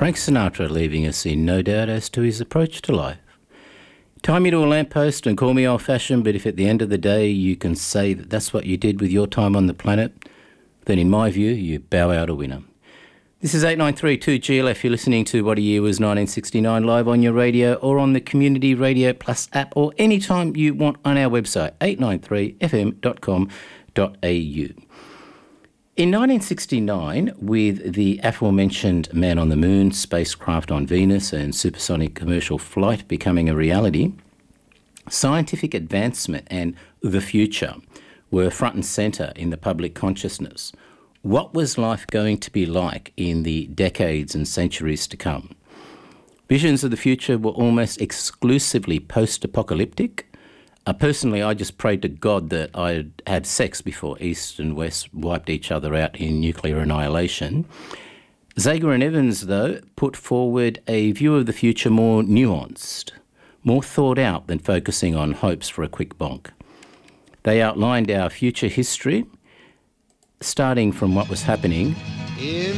Frank Sinatra leaving us in no doubt as to his approach to life. Tie me to a lamppost and call me old-fashioned, but if at the end of the day you can say that that's what you did with your time on the planet, then in my view, you bow out a winner. This is 8932 GLF. You're listening to What a Year Was 1969 live on your radio or on the Community Radio Plus app or anytime you want on our website, 893fm.com.au. In 1969, with the aforementioned Man on the Moon, spacecraft on Venus and supersonic commercial flight becoming a reality, scientific advancement and the future were front and centre in the public consciousness. What was life going to be like in the decades and centuries to come? Visions of the future were almost exclusively post-apocalyptic. Personally, I just prayed to God that I'd had sex before East and West wiped each other out in nuclear annihilation. Zager and Evans, though, put forward a view of the future more nuanced, more thought out than focusing on hopes for a quick bonk. They outlined our future history, starting from what was happening